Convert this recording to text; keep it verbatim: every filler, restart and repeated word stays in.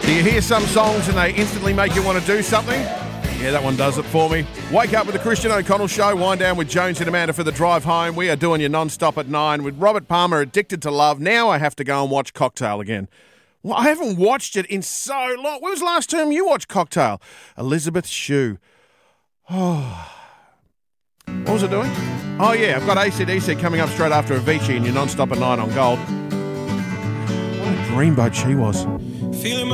Do you hear some songs and they instantly make you want to do something? Yeah, that one does it for me. Wake up with the Christian O'Connell Show. Wind down with Jones and Amanda for the drive home. We are doing you non-stop at nine with Robert Palmer, Addicted to Love. Now I have to go and watch Cocktail again. Well, I haven't watched it in so long. When was the last time you watched Cocktail? Elizabeth Shue. Oh. What was I doing? Oh, yeah, I've got A C D C coming up straight after Avicii and you're non-stop at nine on Gold. What a dreamboat she was. Feeling